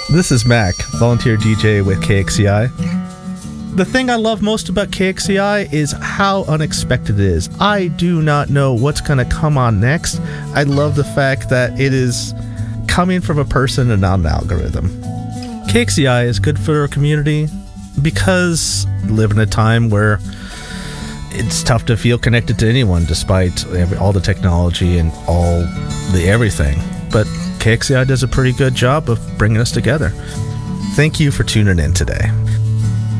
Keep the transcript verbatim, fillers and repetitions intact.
This is Mac, volunteer D J with K X C I. The thing I love most about K X C I is how unexpected it is. I do not know what's going to come on next. I love the fact that it is coming from a person and not an algorithm. K X C I is good for our community because we live in a time where it's tough to feel connected to anyone despite every, all the technology and all the everything. But K X C I does a pretty good job of bringing us together. Thank you for tuning in today.